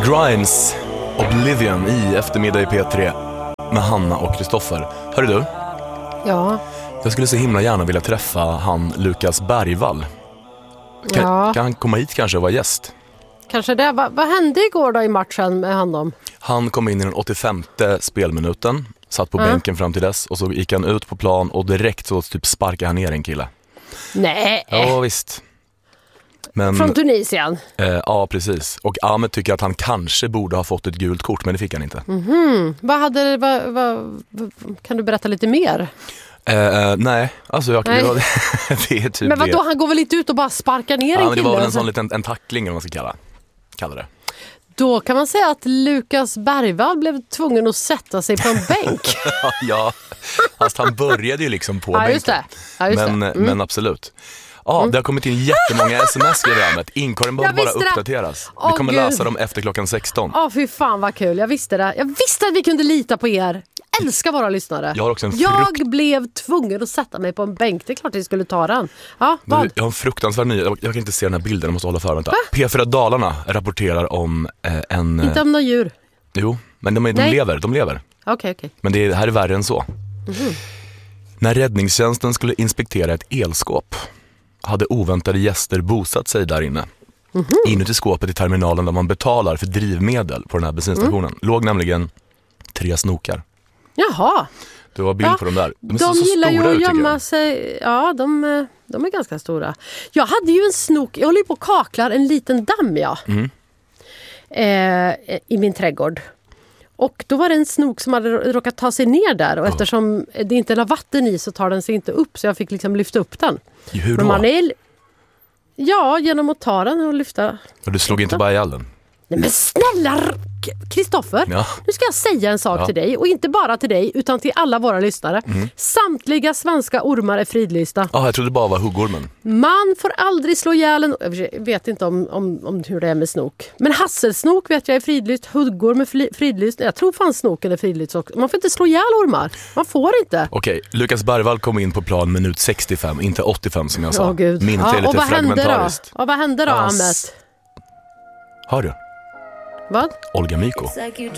Grimes, Oblivion i eftermiddag i P3 med Hanna och Kristoffer. Hörru du? Ja. Jag skulle så himla gärna vilja träffa han Lukas Bergvall. Kan han komma hit kanske och vara gäst? Kanske det. Vad hände igår då i matchen med honom? Han kom in i den 85:e spelminuten, satt på bänken fram till dess och så gick han ut på plan och direkt så typ sparkade han ner en kille. Nej. Ja, visst. Men, från Tunisien? Ja, precis. Och Ahmed tycker att han kanske borde ha fått ett gult kort, men det fick han inte. Kan du berätta lite mer? Nej, alltså det är typ. Men vadå, han går väl inte ut och bara sparkar ner en kille? Det var väl en sån liten en tackling, eller vad man ska kalla det. Då kan man säga att Lukas Bergvall blev tvungen att sätta sig på en bänk. Ja, fast han började ju liksom på bänken. Just det. Men absolut. Ja, det har kommit in jättemånga sms i programmet. Inkorgen borde bara uppdateras. Vi kommer läsa dem efter klockan 16. Fy fan vad kul, jag visste det. Jag visste att vi kunde lita på er. Älskar våra lyssnare. Jag blev tvungen att sätta mig på en bänk. Det är klart att vi skulle ta den. Ja, vad? Jag har en fruktansvärd nyhet. Jag kan inte se den här bilden, jag måste hålla för. Vänta. P4 Dalarna rapporterar om en... Inte om några djur. Jo, men de lever. Okej. Men det här är värre än så. När räddningstjänsten skulle inspektera ett elskåp hade oväntade gäster bosatt sig där inne. Inuti skåpet i terminalen där man betalar för drivmedel på den här bensinstationen låg nämligen 3 snokar. Jaha. Du har bild på dem där. De gillar ju att gömma sig. Ja, de är ganska stora. Jag hade ju en snok. Jag håller ju på och kaklar en liten damm, i min trädgård. Och då var det en snok som hade råkat ta sig ner där. Och eftersom det inte är vatten i så tar den sig inte upp. Så jag fick liksom lyfta upp den. Hur då? Genom att ta den och lyfta. Och du slog inte bara ihjäl den? Nej men snälla Kristoffer, nu ska jag säga en sak till dig. Och inte bara till dig, utan till alla våra lyssnare. Samtliga svenska ormar är fridlysta. Jag trodde det bara var huggormen. Man får aldrig slå ihjäl en... Jag vet inte om hur det är med snok. Men hasselsnok vet jag är fridlyst. Huggorm är fridlyst. Jag tror fan snoken är fridlyst också. Man får inte slå ihjäl ormar. Man får inte. Okej, Lukas Bergvall kom in på plan minut 65, inte 85 som jag sa. Gud. Minnet är lite fragmentariskt. Och vad hände då, Ahmed? Hör du? Vad? Olga Myko.